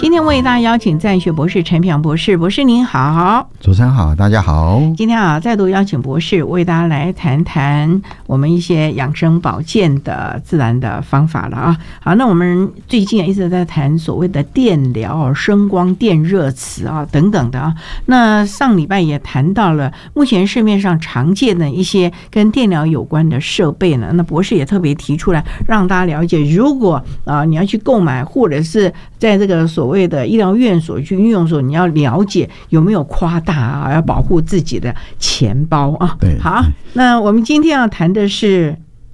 今天为大家邀请在学博士陈平博士，博士您好。 主持人好，大家好。 今天再度邀请博士为大家来谈谈我们一些养生保健的自然的方法了啊。好，那我们最近一直在谈所谓的电疗、声光电热磁等等的啊。那上礼拜也谈到了目前市面上常见的一些跟电疗有关的设备呢。那博士也特别提出来让大家了解，如果你要去购买，或者是在这个所谓的医疗院所去运用的时候，你要了解有没有夸大要保护自己的钱包啊。 对， 好，那我们今天要谈的是